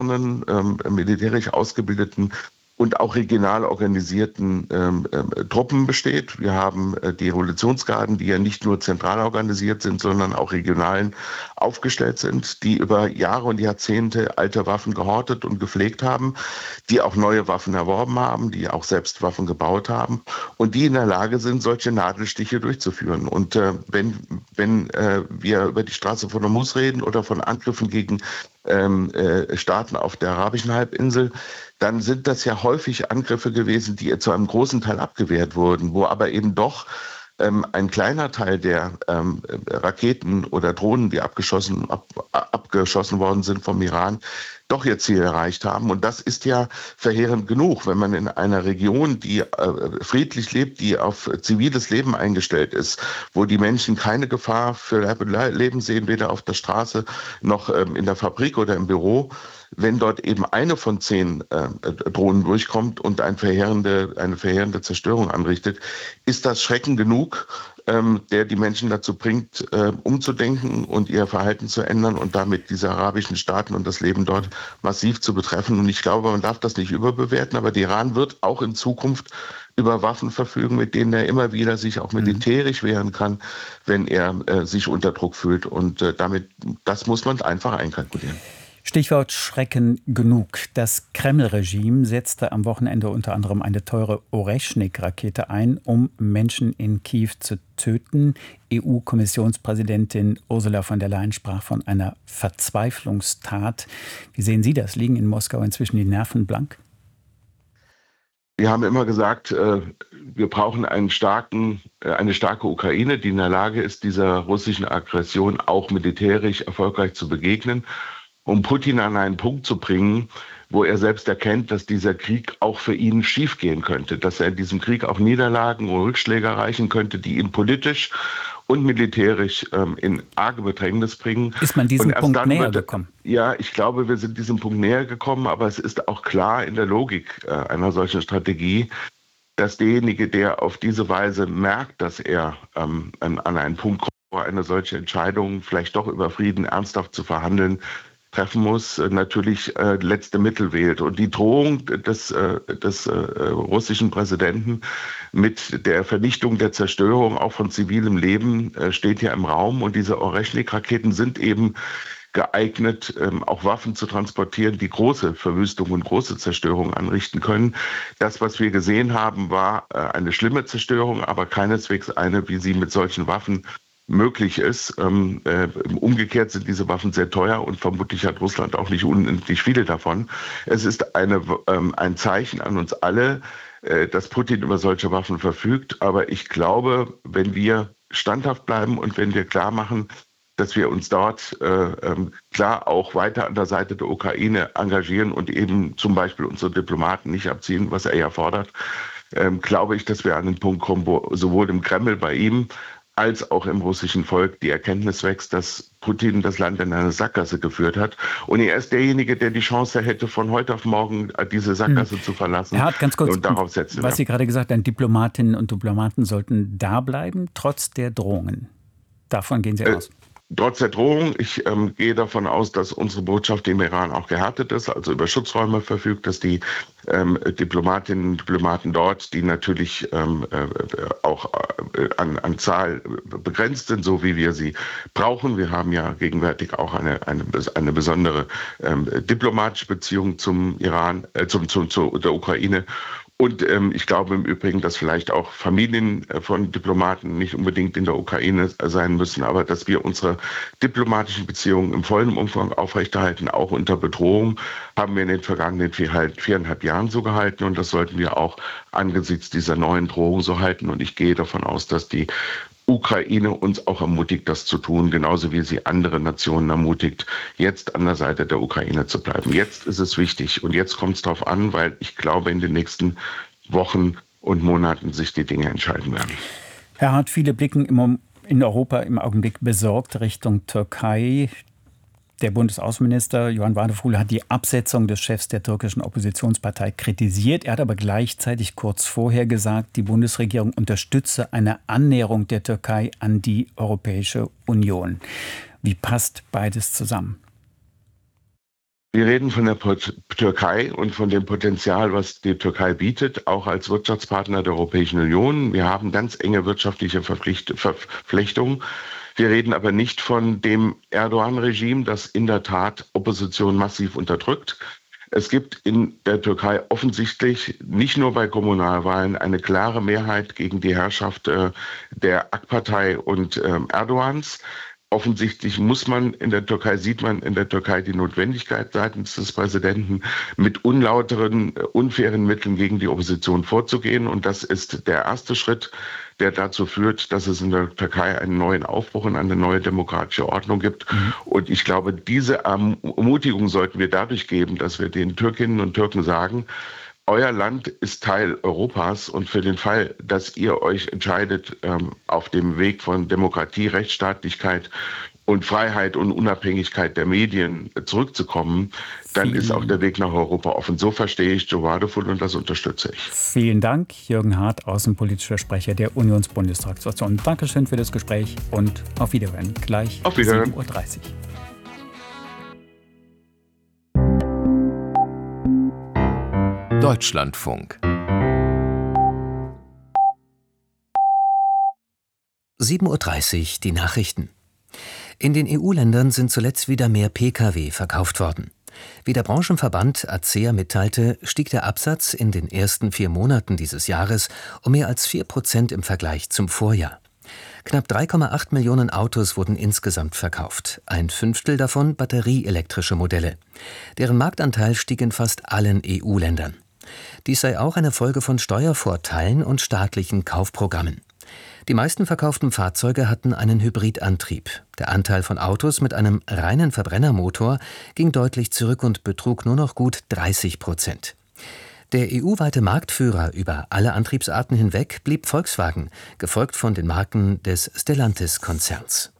militärisch ausgebildeten und auch regional organisierten Truppen besteht. Wir haben die Revolutionsgarden, die ja nicht nur zentral organisiert sind, sondern auch regional aufgestellt sind, die über Jahre und Jahrzehnte alte Waffen gehortet und gepflegt haben, die auch neue Waffen erworben haben, die auch selbst Waffen gebaut haben und die in der Lage sind, solche Nadelstiche durchzuführen. Und wenn wir über die Straße von Hormuz reden oder von Angriffen gegen Staaten auf der arabischen Halbinsel, dann sind das ja häufig Angriffe gewesen, die zu einem großen Teil abgewehrt wurden, wo aber eben doch ein kleiner Teil der Raketen oder Drohnen, die abgeschossen worden sind vom Iran, doch ihr Ziel erreicht haben. Und das ist ja verheerend genug, wenn man in einer Region, die friedlich lebt, die auf ziviles Leben eingestellt ist, wo die Menschen keine Gefahr für Leben sehen, weder auf der Straße noch in der Fabrik oder im Büro, wenn dort eben eine von 10 Drohnen durchkommt und eine verheerende Zerstörung anrichtet, ist das Schrecken genug, der die Menschen dazu bringt, umzudenken und ihr Verhalten zu ändern und damit diese arabischen Staaten und das Leben dort massiv zu betreffen. Und ich glaube, man darf das nicht überbewerten, aber der Iran wird auch in Zukunft über Waffen verfügen, mit denen er immer wieder sich auch militärisch wehren kann, wenn er sich unter Druck fühlt. Und das muss man einfach einkalkulieren. Stichwort Schrecken genug. Das Kreml-Regime setzte am Wochenende unter anderem eine teure Oreschnik-Rakete ein, um Menschen in Kiew zu töten. EU-Kommissionspräsidentin Ursula von der Leyen sprach von einer Verzweiflungstat. Wie sehen Sie das? Liegen in Moskau inzwischen die Nerven blank? Wir haben immer gesagt, wir brauchen eine starke Ukraine, die in der Lage ist, dieser russischen Aggression auch militärisch erfolgreich zu begegnen, um Putin an einen Punkt zu bringen, wo er selbst erkennt, dass dieser Krieg auch für ihn schiefgehen könnte, dass er in diesem Krieg auch Niederlagen und Rückschläge erreichen könnte, die ihn politisch und militärisch in arge Bedrängnis bringen. Ist man diesem Punkt näher gekommen? Ja, ich glaube, wir sind diesem Punkt näher gekommen, aber es ist auch klar in der Logik einer solchen Strategie, dass derjenige, der auf diese Weise merkt, dass er an einen Punkt kommt, wo eine solche Entscheidung, vielleicht doch über Frieden ernsthaft zu verhandeln, treffen muss, natürlich letzte Mittel wählt. Und die Drohung des russischen Präsidenten mit der Vernichtung, der Zerstörung auch von zivilem Leben steht ja im Raum. Und diese Oreschnik-Raketen sind eben geeignet, auch Waffen zu transportieren, die große Verwüstung und große Zerstörung anrichten können. Das, was wir gesehen haben, war eine schlimme Zerstörung, aber keineswegs eine, wie sie mit solchen Waffen möglich ist. Umgekehrt sind diese Waffen sehr teuer und vermutlich hat Russland auch nicht unendlich viele davon. Es ist ein Zeichen an uns alle, dass Putin über solche Waffen verfügt. Aber ich glaube, wenn wir standhaft bleiben und wenn wir klar machen, dass wir uns dort klar auch weiter an der Seite der Ukraine engagieren und eben zum Beispiel unsere Diplomaten nicht abziehen, was er ja fordert, glaube ich, dass wir an den Punkt kommen, wo sowohl im Kreml bei ihm als auch im russischen Volk die Erkenntnis wächst, dass Putin das Land in eine Sackgasse geführt hat. Und er ist derjenige, der die Chance hätte, von heute auf morgen diese Sackgasse zu verlassen. Herr Hart, ganz kurz, und darauf setzen wir. Was Sie gerade gesagt haben, Diplomatinnen und Diplomaten sollten da bleiben, trotz der Drohungen. Davon gehen Sie aus? Trotz der Drohung, ich gehe davon aus, dass unsere Botschaft im Iran auch gehärtet ist, also über Schutzräume verfügt, dass die Diplomatinnen und Diplomaten dort, die natürlich auch an Zahl begrenzt sind, so wie wir sie brauchen. Wir haben ja gegenwärtig auch eine besondere diplomatische Beziehung zum Iran, zu der Ukraine. Und ich glaube im Übrigen, dass vielleicht auch Familien von Diplomaten nicht unbedingt in der Ukraine sein müssen, aber dass wir unsere diplomatischen Beziehungen im vollen Umfang aufrechterhalten, auch unter Bedrohung, haben wir in den vergangenen 4,5 Jahren so gehalten. Und das sollten wir auch angesichts dieser neuen Drohung so halten. Und ich gehe davon aus, dass die Ukraine uns auch ermutigt, das zu tun, genauso wie sie andere Nationen ermutigt, jetzt an der Seite der Ukraine zu bleiben. Jetzt ist es wichtig und jetzt kommt es darauf an, weil ich glaube, in den nächsten Wochen und Monaten sich die Dinge entscheiden werden. Herr Hart, viele blicken in Europa im Augenblick besorgt Richtung Türkei. Der Bundesaußenminister Johann Wadefuhl hat die Absetzung des Chefs der türkischen Oppositionspartei kritisiert. Er hat aber gleichzeitig kurz vorher gesagt, die Bundesregierung unterstütze eine Annäherung der Türkei an die Europäische Union. Wie passt beides zusammen? Wir reden von der Türkei und von dem Potenzial, was die Türkei bietet, auch als Wirtschaftspartner der Europäischen Union. Wir haben ganz enge wirtschaftliche Verflechtungen. Wir reden aber nicht von dem Erdogan-Regime, das in der Tat Opposition massiv unterdrückt. Es gibt in der Türkei offensichtlich nicht nur bei Kommunalwahlen eine klare Mehrheit gegen die Herrschaft der AK-Partei und Erdogans. Offensichtlich sieht man in der Türkei die Notwendigkeit seitens des Präsidenten, mit unlauteren, unfairen Mitteln gegen die Opposition vorzugehen. Und das ist der erste Schritt, der dazu führt, dass es in der Türkei einen neuen Aufbruch und eine neue demokratische Ordnung gibt. Und ich glaube, diese Ermutigung sollten wir dadurch geben, dass wir den Türkinnen und Türken sagen, euer Land ist Teil Europas und für den Fall, dass ihr euch entscheidet, auf dem Weg von Demokratie, Rechtsstaatlichkeit und Freiheit und Unabhängigkeit der Medien zurückzukommen, dann ist auch der Weg nach Europa offen. So verstehe ich Joe Wadefull und das unterstütze ich. Vielen Dank, Jürgen Hart, außenpolitischer Sprecher der Unionsbundestagsfraktion. Dankeschön für das Gespräch und auf Wiederhören. Gleich 7:30 Uhr. Deutschlandfunk 7:30 Uhr, die Nachrichten. In den EU-Ländern sind zuletzt wieder mehr Pkw verkauft worden. Wie der Branchenverband ACEA mitteilte, stieg der Absatz in den ersten 4 Monaten dieses Jahres um mehr als 4% im Vergleich zum Vorjahr. Knapp 3,8 Millionen Autos wurden insgesamt verkauft, 1/5 davon batterieelektrische Modelle. Deren Marktanteil stieg in fast allen EU-Ländern. Dies sei auch eine Folge von Steuervorteilen und staatlichen Kaufprogrammen. Die meisten verkauften Fahrzeuge hatten einen Hybridantrieb. Der Anteil von Autos mit einem reinen Verbrennermotor ging deutlich zurück und betrug nur noch gut 30%. Der EU-weite Marktführer über alle Antriebsarten hinweg blieb Volkswagen, gefolgt von den Marken des Stellantis-Konzerns.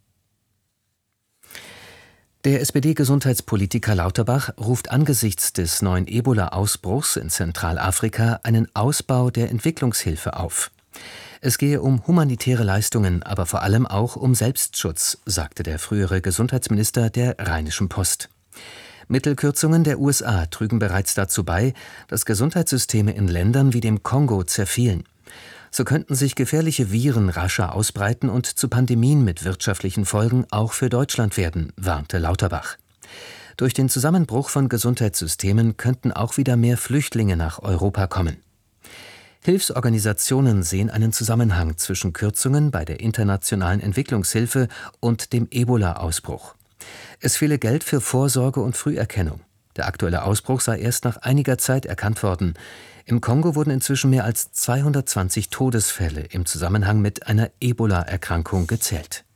Der SPD-Gesundheitspolitiker Lauterbach ruft angesichts des neuen Ebola-Ausbruchs in Zentralafrika einen Ausbau der Entwicklungshilfe auf. Es gehe um humanitäre Leistungen, aber vor allem auch um Selbstschutz, sagte der frühere Gesundheitsminister der Rheinischen Post. Mittelkürzungen der USA trügen bereits dazu bei, dass Gesundheitssysteme in Ländern wie dem Kongo zerfielen. So könnten sich gefährliche Viren rascher ausbreiten und zu Pandemien mit wirtschaftlichen Folgen auch für Deutschland werden, warnte Lauterbach. Durch den Zusammenbruch von Gesundheitssystemen könnten auch wieder mehr Flüchtlinge nach Europa kommen. Hilfsorganisationen sehen einen Zusammenhang zwischen Kürzungen bei der internationalen Entwicklungshilfe und dem Ebola-Ausbruch. Es fehle Geld für Vorsorge und Früherkennung. Der aktuelle Ausbruch sei erst nach einiger Zeit erkannt worden. Im Kongo wurden inzwischen mehr als 220 Todesfälle im Zusammenhang mit einer Ebola-Erkrankung gezählt.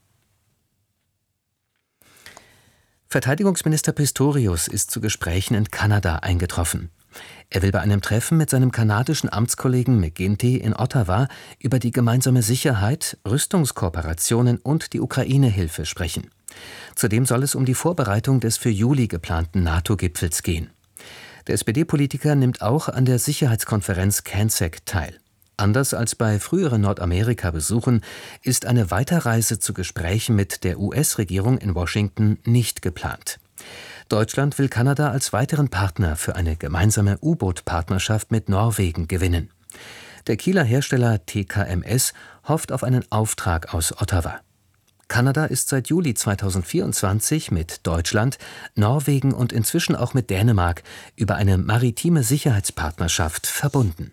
Verteidigungsminister Pistorius ist zu Gesprächen in Kanada eingetroffen. Er will bei einem Treffen mit seinem kanadischen Amtskollegen McGuinty in Ottawa über die gemeinsame Sicherheit, Rüstungskooperationen und die Ukraine-Hilfe sprechen. Zudem soll es um die Vorbereitung des für Juli geplanten NATO-Gipfels gehen. Der SPD-Politiker nimmt auch an der Sicherheitskonferenz CANSEC teil. Anders als bei früheren Nordamerika-Besuchen ist eine Weiterreise zu Gesprächen mit der US-Regierung in Washington nicht geplant. Deutschland will Kanada als weiteren Partner für eine gemeinsame U-Boot-Partnerschaft mit Norwegen gewinnen. Der Kieler Hersteller TKMS hofft auf einen Auftrag aus Ottawa. Kanada ist seit Juli 2024 mit Deutschland, Norwegen und inzwischen auch mit Dänemark über eine maritime Sicherheitspartnerschaft verbunden.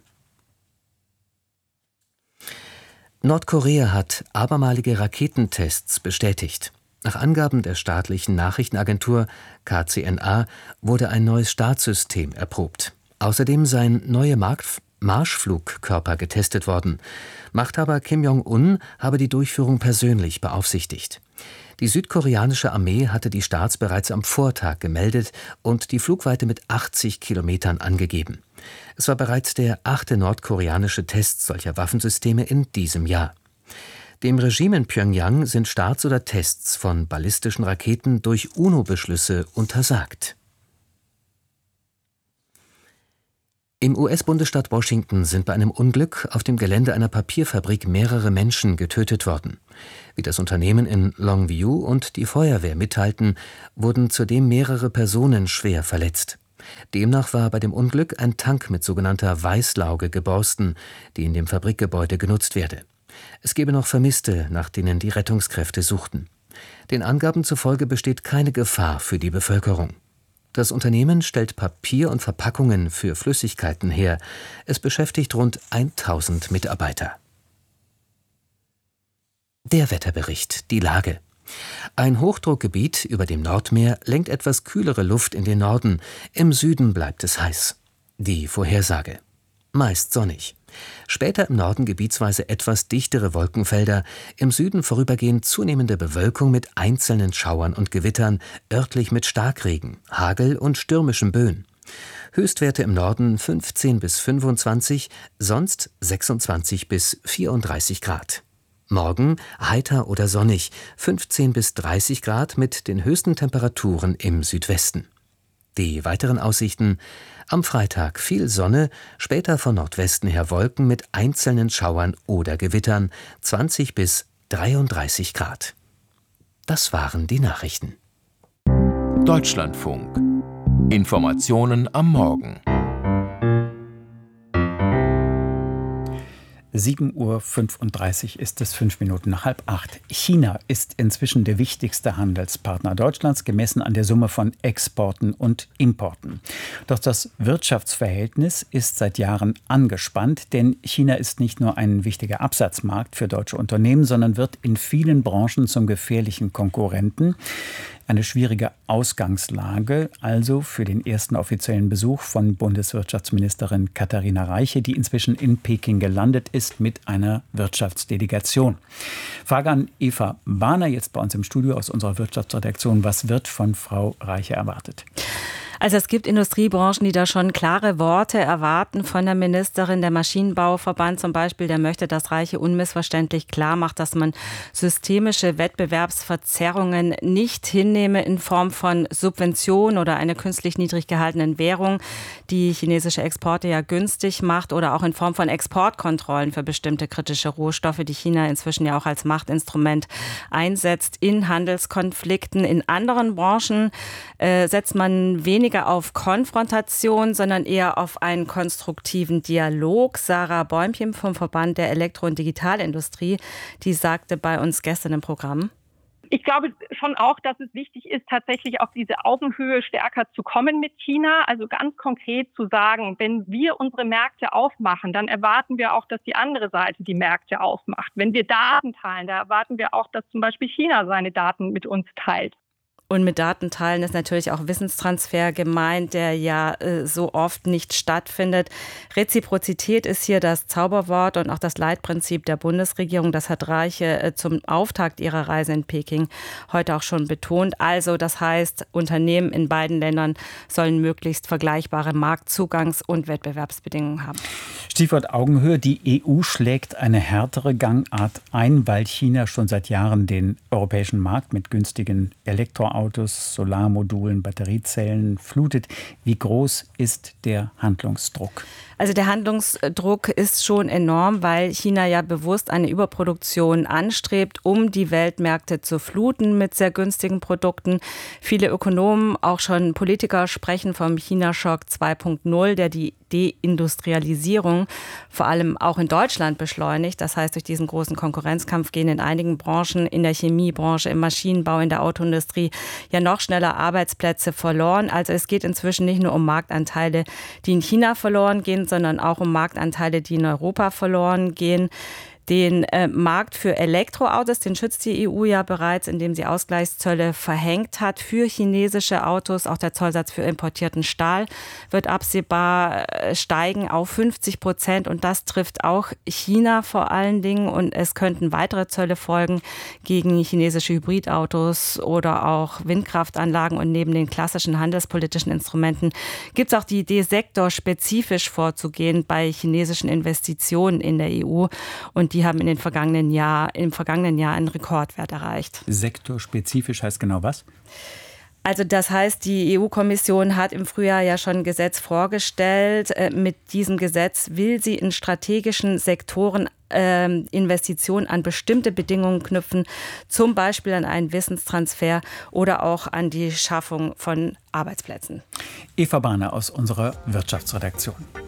Nordkorea hat abermalige Raketentests bestätigt. Nach Angaben der staatlichen Nachrichtenagentur KCNA wurde ein neues Startsystem erprobt. Außerdem seien neue Marschflugkörper getestet worden. Machthaber Kim Jong-un habe die Durchführung persönlich beaufsichtigt. Die südkoreanische Armee hatte die Starts bereits am Vortag gemeldet und die Flugweite mit 80 Kilometern angegeben. Es war bereits der 8. nordkoreanische Test solcher Waffensysteme in diesem Jahr. Dem Regime in Pjöngjang sind Starts oder Tests von ballistischen Raketen durch UNO-Beschlüsse untersagt. Im US-Bundesstaat Washington sind bei einem Unglück auf dem Gelände einer Papierfabrik mehrere Menschen getötet worden. Wie das Unternehmen in Longview und die Feuerwehr mitteilten, wurden zudem mehrere Personen schwer verletzt. Demnach war bei dem Unglück ein Tank mit sogenannter Weißlauge geborsten, die in dem Fabrikgebäude genutzt werde. Es gebe noch Vermisste, nach denen die Rettungskräfte suchten. Den Angaben zufolge besteht keine Gefahr für die Bevölkerung. Das Unternehmen stellt Papier und Verpackungen für Flüssigkeiten her. Es beschäftigt rund 1000 Mitarbeiter. Der Wetterbericht, die Lage. Ein Hochdruckgebiet über dem Nordmeer lenkt etwas kühlere Luft in den Norden. Im Süden bleibt es heiß. Die Vorhersage. Meist sonnig. Später im Norden gebietsweise etwas dichtere Wolkenfelder, im Süden vorübergehend zunehmende Bewölkung mit einzelnen Schauern und Gewittern, örtlich mit Starkregen, Hagel und stürmischen Böen. Höchstwerte im Norden 15 bis 25, sonst 26 bis 34 Grad. Morgen heiter oder sonnig, 15 bis 30 Grad mit den höchsten Temperaturen im Südwesten. Die weiteren Aussichten: am Freitag viel Sonne, später von Nordwesten her Wolken mit einzelnen Schauern oder Gewittern, 20 bis 33 Grad. Das waren die Nachrichten. Deutschlandfunk. Informationen am Morgen. 7:35 Uhr ist es, 5 Minuten nach 7:30. China ist inzwischen der wichtigste Handelspartner Deutschlands, gemessen an der Summe von Exporten und Importen. Doch das Wirtschaftsverhältnis ist seit Jahren angespannt, denn China ist nicht nur ein wichtiger Absatzmarkt für deutsche Unternehmen, sondern wird in vielen Branchen zum gefährlichen Konkurrenten. Eine schwierige Ausgangslage also für den ersten offiziellen Besuch von Bundeswirtschaftsministerin Katharina Reiche, die inzwischen in Peking gelandet ist mit einer Wirtschaftsdelegation. Frage an Eva Bahner, jetzt bei uns im Studio aus unserer Wirtschaftsredaktion. Was wird von Frau Reiche erwartet? Also es gibt Industriebranchen, die da schon klare Worte erwarten von der Ministerin. Der Maschinenbauverband zum Beispiel, der möchte, dass Reiche unmissverständlich klar macht, dass man systemische Wettbewerbsverzerrungen nicht hinnehme in Form von Subventionen oder einer künstlich niedrig gehaltenen Währung, die chinesische Exporte ja günstig macht, oder auch in Form von Exportkontrollen für bestimmte kritische Rohstoffe, die China inzwischen ja auch als Machtinstrument einsetzt in Handelskonflikten. In anderen Branchen setzt man weniger auf Konfrontation, sondern eher auf einen konstruktiven Dialog. Sarah Bäumchen vom Verband der Elektro- und Digitalindustrie, die sagte bei uns gestern im Programm: Ich glaube schon auch, dass es wichtig ist, tatsächlich auf diese Augenhöhe stärker zu kommen mit China. Also ganz konkret zu sagen, wenn wir unsere Märkte aufmachen, dann erwarten wir auch, dass die andere Seite die Märkte aufmacht. Wenn wir Daten teilen, da erwarten wir auch, dass zum Beispiel China seine Daten mit uns teilt. Und mit Datenteilen ist natürlich auch Wissenstransfer gemeint, der ja so oft nicht stattfindet. Reziprozität ist hier das Zauberwort und auch das Leitprinzip der Bundesregierung. Das hat Reiche zum Auftakt ihrer Reise in Peking heute auch schon betont. Also das heißt, Unternehmen in beiden Ländern sollen möglichst vergleichbare Marktzugangs- und Wettbewerbsbedingungen haben. Stichwort Augenhöhe. Die EU schlägt eine härtere Gangart ein, weil China schon seit Jahren den europäischen Markt mit günstigen Elektroautos, Solarmodulen, Batteriezellen flutet. Wie groß ist der Handlungsdruck? Also der Handlungsdruck ist schon enorm, weil China ja bewusst eine Überproduktion anstrebt, um die Weltmärkte zu fluten mit sehr günstigen Produkten. Viele Ökonomen, auch schon Politiker, sprechen vom China-Schock 2.0, der die Deindustrialisierung vor allem auch in Deutschland beschleunigt. Das heißt, durch diesen großen Konkurrenzkampf gehen in einigen Branchen, in der Chemiebranche, im Maschinenbau, in der Autoindustrie ja noch schneller Arbeitsplätze verloren. Also es geht inzwischen nicht nur um Marktanteile, die in China verloren gehen, sondern auch um Marktanteile, die in Europa verloren gehen. Den Markt für Elektroautos, den schützt die EU ja bereits, indem sie Ausgleichszölle verhängt hat für chinesische Autos. Auch der Zollsatz für importierten Stahl wird absehbar steigen auf 50%. Und das trifft auch China vor allen Dingen. Und es könnten weitere Zölle folgen gegen chinesische Hybridautos oder auch Windkraftanlagen. Und neben den klassischen handelspolitischen Instrumenten gibt es auch die Idee, sektorspezifisch vorzugehen bei chinesischen Investitionen in der EU. Und die haben im vergangenen Jahr einen Rekordwert erreicht. Sektorspezifisch heißt genau was? Also das heißt, die EU-Kommission hat im Frühjahr ja schon ein Gesetz vorgestellt. Mit diesem Gesetz will sie in strategischen Sektoren Investitionen an bestimmte Bedingungen knüpfen, zum Beispiel an einen Wissenstransfer oder auch an die Schaffung von Arbeitsplätzen. Eva Bahner aus unserer Wirtschaftsredaktion.